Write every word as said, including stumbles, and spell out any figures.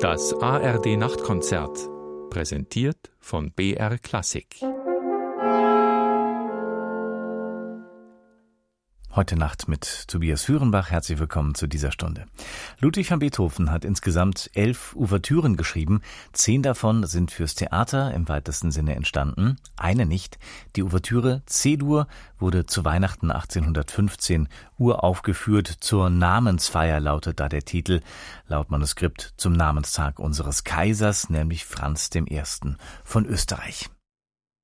Das A R D-Nachtkonzert, präsentiert von B R Klassik. Heute Nacht mit Tobias Führenbach. Herzlich willkommen zu dieser Stunde. Ludwig van Beethoven hat insgesamt elf Ouvertüren geschrieben. Zehn davon sind fürs Theater im weitesten Sinne entstanden. Eine nicht. Die Ouvertüre C-Dur wurde zu Weihnachten achtzehnhundertfünfzehn uraufgeführt. Zur Namensfeier lautet da der Titel, laut Manuskript zum Namenstag unseres Kaisers, nämlich Franz der Erste von Österreich.